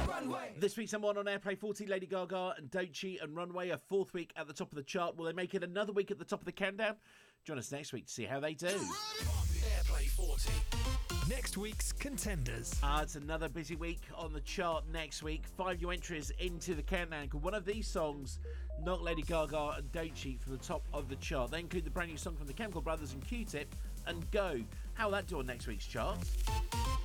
This week's number one on Airplay 40, Lady Gaga and Don't Cheat and Runway, a fourth week at the top of the chart. Will they make it another week at the top of the countdown? Join us next week to see how they do. Airplay 40. Next week's contenders. It's another busy week on the chart next week. 5 new entries into the countdown. Could one of these songs knock Lady Gaga and Don't Cheat from the top of the chart? They include the brand new song from the Chemical Brothers and Q-Tip and Go. How will that do on next week's chart?